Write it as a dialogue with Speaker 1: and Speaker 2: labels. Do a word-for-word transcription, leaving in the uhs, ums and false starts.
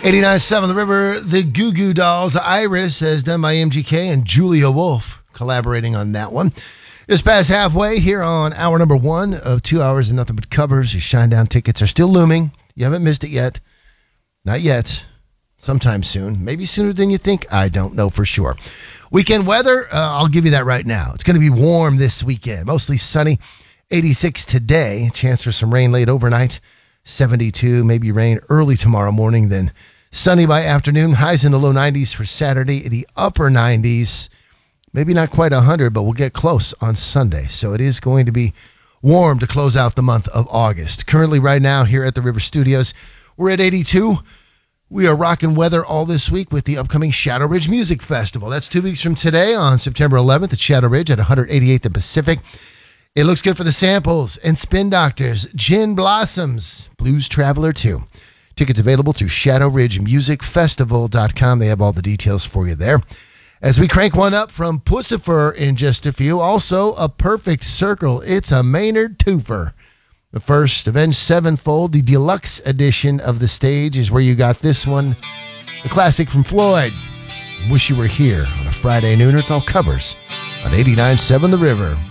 Speaker 1: eighty-nine point seven The River, the Goo Goo Dolls, Iris, as done by M G K and Julia Wolf, collaborating on that one. Just past halfway here on hour number one of two hours and nothing but covers. Your Shinedown tickets are still looming. You haven't missed it yet. Not yet. Sometime soon. Maybe sooner than you think. I don't know for sure. Weekend weather, uh, I'll give you that right now. It's going to be warm this weekend. Mostly sunny. eighty-six today. Chance for some rain late overnight. seventy-two. Maybe rain early tomorrow morning. Then sunny by afternoon. Highs in the low nineties for Saturday. The upper nineties. Maybe not quite one hundred, but we'll get close on Sunday. So it is going to be warm to close out the month of August. Currently right now here at the River Studios, we're at eighty-two. We are rocking weather all this week with the upcoming Shadow Ridge Music Festival. That's two weeks from today on September eleventh at Shadow Ridge at one eighty-eighth and Pacific. It looks good for the Samples and Spin Doctors, Gin Blossoms, Blues Traveler two. Tickets available through shadow ridge music festival dot com. They have all the details for you there. As we crank one up from Pussifer in just a few, also a perfect circle. It's a Maynard twofer. The first, Avenged Sevenfold, the deluxe edition of the stage is where you got this one. The classic from Floyd, Wish You Were Here on a Friday nooner. It's all covers on eighty-nine point seven The River.